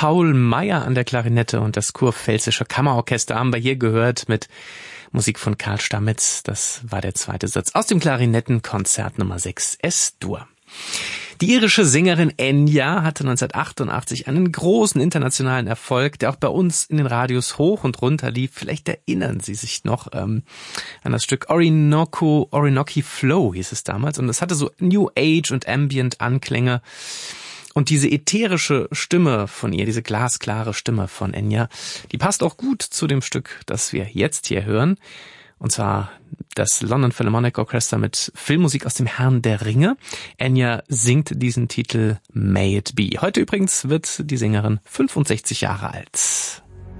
Paul Meyer an der Klarinette und das Kurpfälzische Kammerorchester haben wir hier gehört mit Musik von Karl Stamitz. Das war der zweite Satz aus dem Klarinettenkonzert Nummer 6 S-Dur. Die irische Sängerin Enya hatte 1988 einen großen internationalen Erfolg, der auch bei uns in den Radios hoch und runter lief. Vielleicht erinnern Sie sich noch an das Stück Orinoco Flow hieß es damals. Und es hatte so New Age und Ambient Anklänge. Und diese ätherische Stimme von ihr, diese glasklare Stimme von Enya, die passt auch gut zu dem Stück, das wir jetzt hier hören. Und zwar das London Philharmonic Orchestra mit Filmmusik aus dem Herrn der Ringe. Enya singt diesen Titel May It Be. Heute übrigens wird die Sängerin 65 Jahre alt.